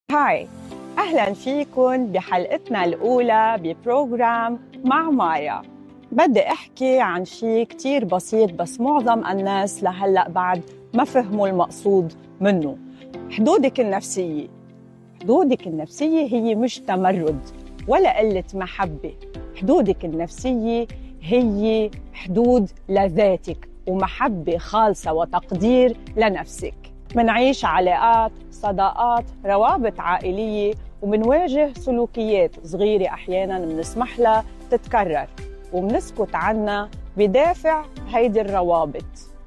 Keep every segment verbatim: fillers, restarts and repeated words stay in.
هاي، أهلاً فيكن بحلقتنا الأولى ببروجرام مع مايا. بدي أحكي عن شيء كتير بسيط بس معظم الناس لهلأ بعد ما فهموا المقصود منه. حدودك النفسية. حدودك النفسية هي مش تمرد ولا قلة محبة. حدودك النفسية هي حدود لذاتك ومحبة خالصة وتقدير لنفسك. منعيش علاقات، صداقات، روابط عائلية، ومنواجه سلوكيات صغيرة أحياناً منسمح لها تتكرر ومنسكت عنها بدافع هيدي الروابط،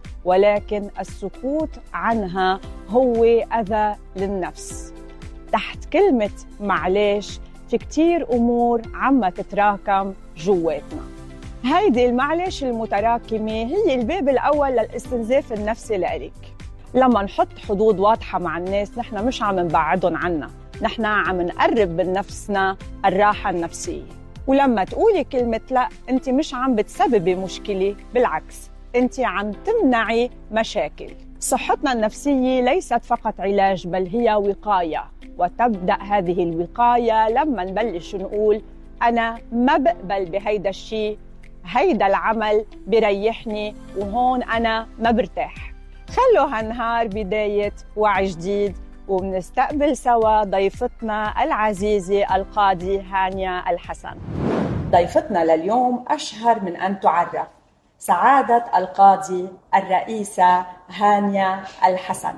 ولكن السكوت عنها هو أذى للنفس. تحت كلمة معلش في كتير أمور عم تتراكم جواتنا. هيدي المعلش المتراكمة هي الباب الأول للاستنزاف النفسي لإلك. لما نحط حدود واضحة مع الناس نحن مش عم نبعدهم عنا، نحن عم نقرب من نفسنا الراحة النفسية. ولما تقولي كلمة لا، أنت مش عم بتسببي مشكلة، بالعكس أنت عم تمنعي مشاكل. صحتنا النفسية ليست فقط علاج بل هي وقاية، وتبدأ هذه الوقاية لما نبلش نقول أنا ما بقبل بهيدا الشيء، هيدا العمل بريحني وهون أنا ما برتاح. خلوا هالنهار بداية وعي جديد، وبنستقبل سوا ضيفتنا العزيزة القاضي هانيا الحسن. ضيفتنا لليوم أشهر من أن تعرف، سعادة القاضي الرئيسة هانيا الحسن.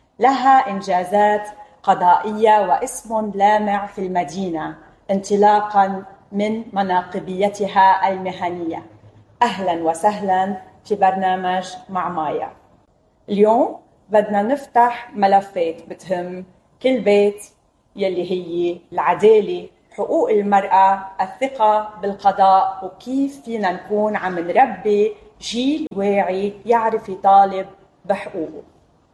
لها إنجازات قضائية واسم لامع في المدينة انطلاقاً من مناقبيتها المهنية. أهلاً وسهلاً في برنامج مع مايا. اليوم بدنا نفتح ملفات بتهم كل بيت، يلي هي العدالة، حقوق المرأة، الثقة بالقضاء، وكيف فينا نكون عم نربي جيل واعي يعرف يطالب بحقوقه.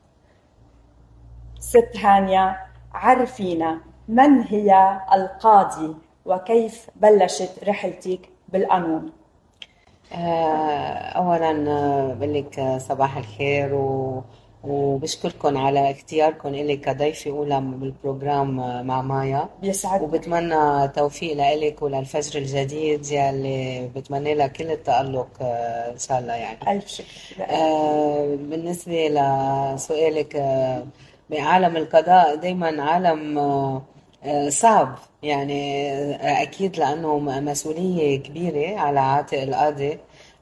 ست هانيا، عرفينا من هي القاضي وكيف بلشت رحلتك بالقانون؟ أولاً بقلك صباح الخير و... وبشكركم على اختياركم إلي كضيفة أولى بالبروجرام مع مايا. بيسعدني وبتمنى توفيق لإلك وللفجر الجديد يلي بتمنى لها كل التألق إن شاء الله. يعني ألف شكر. آه بالنسبة لسؤالك، آه بعالم القضاء دايماً عالم آه صعب، يعني أكيد لأنه مسؤولية كبيرة على عاتق القاضي.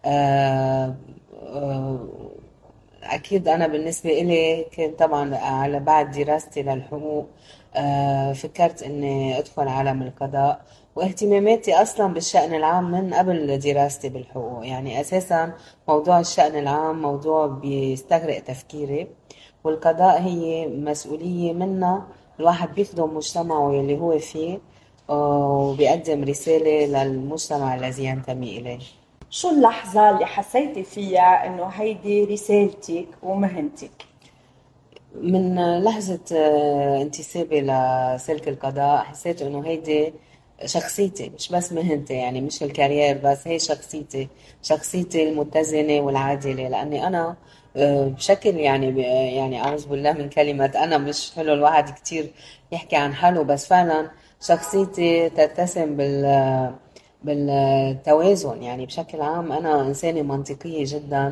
أكيد أنا بالنسبة إلي كنت طبعاً على بعد دراستي للحقوق فكرت أني أدخل عالم القضاء، واهتماماتي أصلاً بالشأن العام من قبل دراستي بالحقوق. يعني أساساً موضوع الشأن العام موضوع بيستغرق تفكيري، والقضاء هي مسؤولية منا الواحد بيخدم مجتمعه اللي هو فيه وبيقدم رسالة للمجتمع الذي ينتمي إليه. شو اللحظة اللي حسيتي فيها إنه هيدي رسالتك ومهنتك؟ من لحظة انتسابي لسلك القضاء حسيت إنه هيدي شخصيتي، مش بس مهنتي، يعني مش الكارير بس، هي شخصيتي شخصيتي المتزنة والعادلة. لأني أنا بشكل يعني يعني أعوذ بالله من كلمة أنا، مش حلو الواحد كتير يحكي عن حاله، بس فعلا شخصيتي تتسم بال بالتوازن. يعني بشكل عام أنا إنسانة منطقية جدا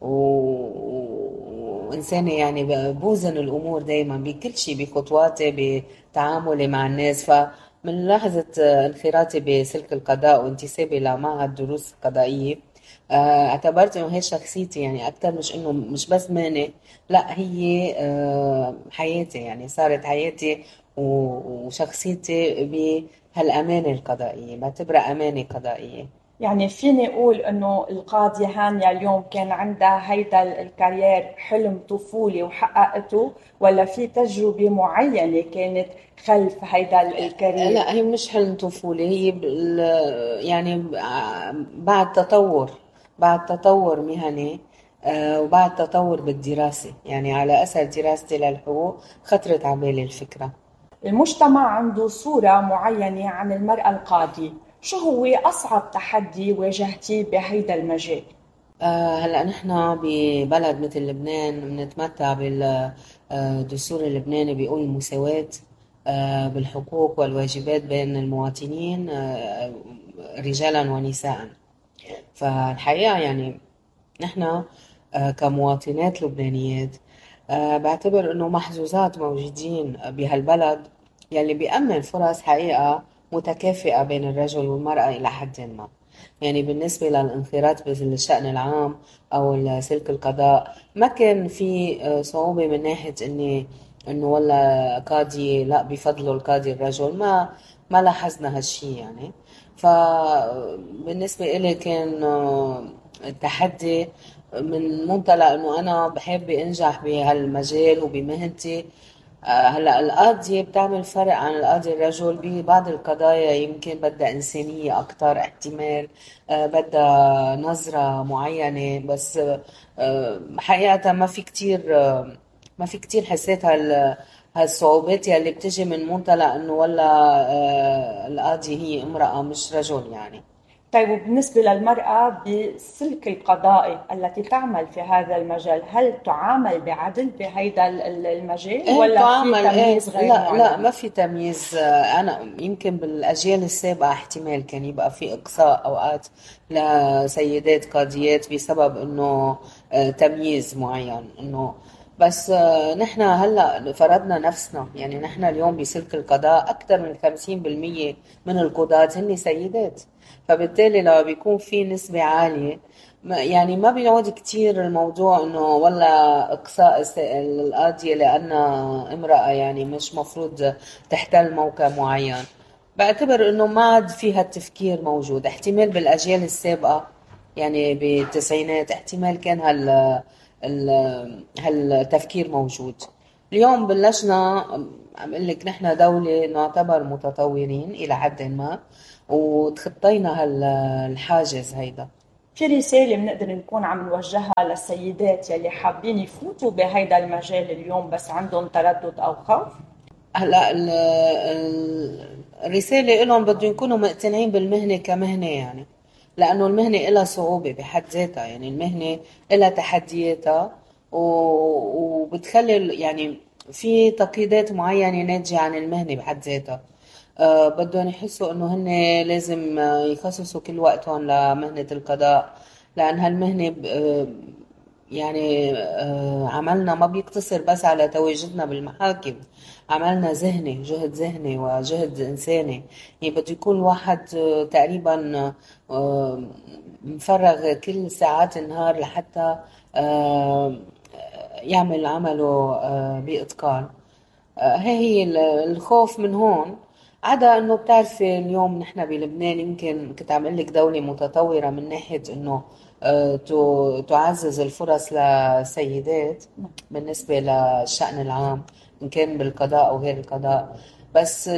وإنسانة يعني بوزن الأمور دايما بكل شيء، بخطواتي، بتعاملي مع الناس. فمن لحظة انخراطي بسلك القضاء وانتسابي لمعهد الدروس القضائية اعتبرت انه هي شخصيتي، يعني اكثر مش انه مش بس مهنة، لا هي حياتي، يعني صارت حياتي وشخصيتي بهالامانة القضائية، بعتبرها امانة قضائية. يعني فيني اقول انه القاضية هانيا اليوم كان عندها هيدا الكارير حلم طفولي وحققته، ولا في تجربة معينة كانت خلف هيدا الكارير؟ لا هي مش حلم طفولي، هي يعني بعد تطور بعد تطور مهني وبعد تطور بالدراسة. يعني على أثر دراستي للحقوق خطرت على بالي الفكرة. المجتمع عنده صورة معينة عن المرأة القاضية، شو هو أصعب تحدي واجهتيه بهيدا المجال؟ آه هلأ نحن ببلد مثل لبنان بنتمتع بالدستور اللبناني بيقول المساواة بالحقوق والواجبات بين المواطنين رجالا ونساء. فالحقيقة يعني نحن كمواطنات لبنانيات بعتبر انه محظوظات موجودين بهالبلد يلي بيأمن فرص حقيقة متكافئة بين الرجل والمرأة إلى حد ما. يعني بالنسبة للانخراط بالشأن العام أو سلك القضاء ما كان في صعوبة من ناحية إني إنه والله قاضي لا بفضله القاضي الرجل، ما ما لاحظنا هالشي يعني. فبالنسبة إلي كان التحدي من منطلق إنه أنا بحب أنجح بهالمجال وبمهنتي. هلا القاضية بتعمل فرق عن القاضي الرجل ببعض القضايا، يمكن بدها إنسانية أكتر احتمال، بدها نظرة معينة، بس حقيقة ما في كتير ما في كتير حسيت هال هالصعوبات يلي بتجي من منطلق انه والله القاضي هي امرأة مش رجل يعني. طيب وبالنسبة للمرأة بسلك القضائي التي تعمل في هذا المجال، هل تعامل بعدل بهذا المجال إيه ولا تعامل في تمييز إيه؟ غير لا معلن؟ لا ما في تمييز. أنا يمكن بالأجيال السابقة احتمال كان يبقى في إقصاء أوقات لسيدات قاضيات بسبب إنه تمييز معين، إنه بس نحن هلا فرضنا نفسنا. يعني نحن اليوم بسلك القضاء أكثر من خمسين بالمية من القضاة هن سيدات، فبالتالي لما بيكون في نسبة عالية يعني ما بيعود كتير الموضوع انه والله اقصاء القاضية لانها امرأة يعني مش مفروض تحتل موقع معين. بعتبر انه ما عاد فيها التفكير موجود. احتمال بالاجيال السابقة يعني بالتسعينات احتمال كان هال هالتفكير موجود. اليوم بلشنا عم اقول لك نحن دولة نعتبر متطورين الى حد ما، وتخطينا هالحاجز هيدا. في رسالة بنقدر نكون عم نوجهها للسيدات يلي حابين يفوتوا بهيدا المجال اليوم بس عندهم تردد أو خوف؟ هلا الرسالة لهم بده يكونوا مقتنعين بالمهنة كمهنة، يعني لأنه المهنة إلها صعوبة بحد ذاتها. يعني المهنة إلها تحدياتها وبتخلي يعني في تقييدات معينة ناتجة عن المهنة بحد ذاتها. أه بدهم يحسوا انه هن لازم يخصصوا كل وقتهم لمهنة القضاء، لان هالمهنة يعني أه عملنا ما بيقتصر بس على تواجدنا بالمحاكم، عملنا ذهني، جهد ذهني وجهد انساني. يعني بده يكون الواحد تقريبا أه مفرغ كل ساعات النهار لحتى أه يعمل عمله أه بإتقان. هي هي الخوف من هون. عدا انه بتعرفي اليوم نحن بلبنان يمكن كنت عم لك دولة متطورة من ناحية انه تعزز الفرص للسيدات بالنسبة للشأن العام ان كان بالقضاء او غير القضاء. بس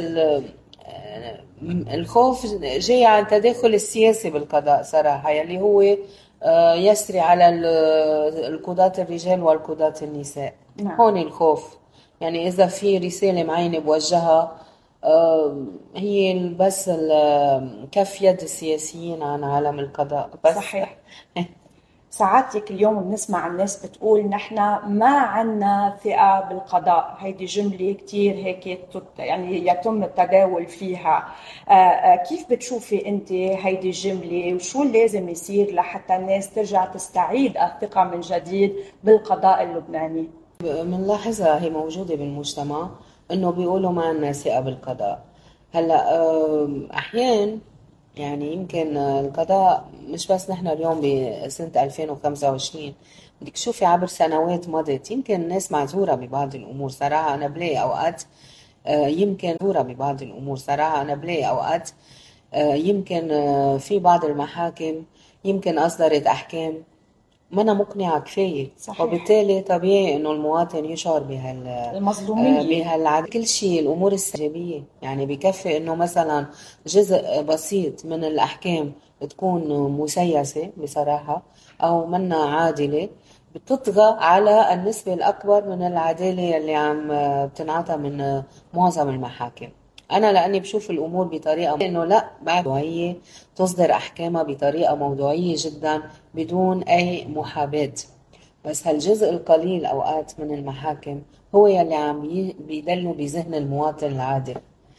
الخوف جاي عن التداخل السياسي بالقضاء صراحة، يلي هو يسري على القضاة الرجال والقضاة النساء. نعم. هون الخوف. يعني إذا في رسالة معينة بوجهها هي بس كف يد السياسيين عن عالم القضاء بس. صحيح. ساعاتك اليوم بنسمع الناس بتقول نحن ما عنا ثقة بالقضاء، هيدي جملة كتير هيك يعني يتم التداول فيها. كيف بتشوفي انت هيدي الجملة وشو لازم يصير لحتى الناس ترجع تستعيد الثقة من جديد بالقضاء اللبناني؟ بنلاحظها هي موجودة بالمجتمع انه بيقولوا ما عنا ثقة بالقضاء. هلا احيان يعني يمكن القضاء مش بس نحن اليوم بسنة ألفين وخمسة وعشرين، بدك تشوفي عبر سنوات مضت يمكن الناس معذورة ببعض الامور صراحة. انا بلاقي اوقات يمكن معذورة ببعض الامور صراحة. انا بلاقي اوقات يمكن في بعض المحاكم يمكن اصدرت احكام ما أنا مقنعة كفاية. صحيح. وبالتالي طبيعي إنه المواطن يشعر بهال المظلومية بهالعدل. كل شيء الأمور الإيجابية يعني بكفي إنه مثلا جزء بسيط من الأحكام تكون مسيسة بصراحة أو منا عادلة، بتطغى على النسبة الأكبر من العدالة اللي عم بتنعطى من معظم المحاكم. أنا لأني بشوف الأمور بطريقة إنه لا بعد موضوعية تصدر أحكامها بطريقة موضوعية جدا بدون أي محاباة. بس هالجزء القليل أوقات من المحاكم هو يلي عم بيدلوا بذهن المواطن العادي.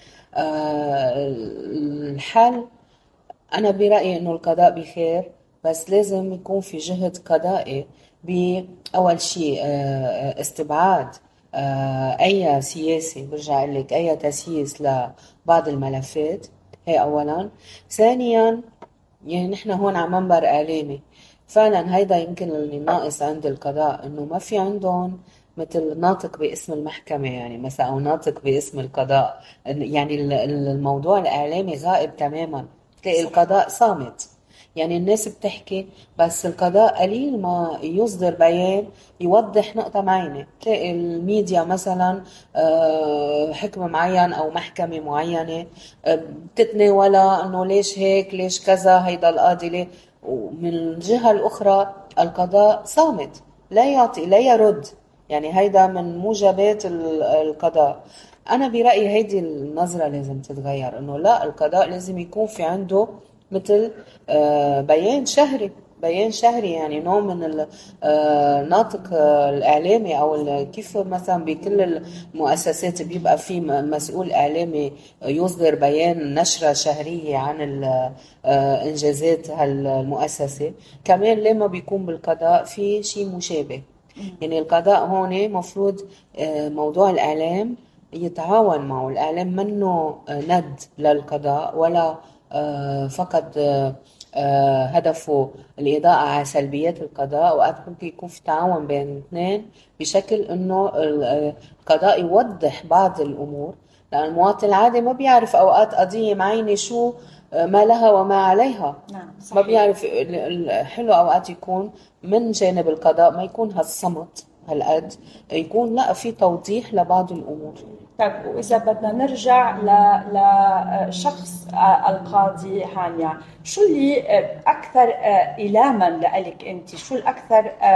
أه الحل أنا برأيي إنه القضاء بخير، بس لازم يكون في جهد قضائي بأول شيء أه استبعاد أه أي سياسي، برجع أقول لك أي تسييس لبعض الملفات، هي أولا. ثانيا يعني نحن هون على منبر إعلامي، فعلا هيدا يمكن اللي ناقص عند القضاء، إنه ما في عندهم مثل ناطق باسم المحكمة يعني مثلا، أو ناطق باسم القضاء. يعني الموضوع الإعلامي غائب تماما، تلاقي القضاء صامت، يعني الناس بتحكي بس القضاء قليل ما يصدر بيان يوضح نقطة معينة. تلاقي الميديا مثلا حكم معين أو محكمة معينة بتتناولها أنه ليش هيك ليش كذا هيدا القاضي ليه، ومن الجهة الأخرى القضاء صامت، لا يعطي لا يرد. يعني هيدا من موجبات القضاء. أنا برأيي هيدي النظرة لازم تتغير، إنه لا، القضاء لازم يكون في عنده مثل بيان شهري، بيان شهري يعني نوع من الناطق الإعلامي، أو كيف مثلا بكل المؤسسات بيبقى في مسؤول إعلامي يصدر بيان نشرة شهرية عن إنجازات هالمؤسسة. كمان لما بيكون بالقضاء في شيء مشابه، يعني القضاء هون مفروض موضوع الإعلام يتعاون معه. الإعلام منه ند للقضاء ولا فقط هدفه الإضاءة على سلبيات القضاء، وقت ممكن يكون في تعاون بين الاثنين بشكل إنه القضاء يوضح بعض الأمور، لأن المواطن العادي ما بيعرف أوقات قضية معينة شو ما لها وما عليها. نعم ما بيعرف. حلو أوقات يكون من جانب القضاء ما يكون هالصمت هالقد، يكون لا في توضيح لبعض الأمور. طيب، وإذا بدنا نرجع لشخص القاضي هانيا، شو اللي أكثر إلاما لك أنت؟ شو الأكثر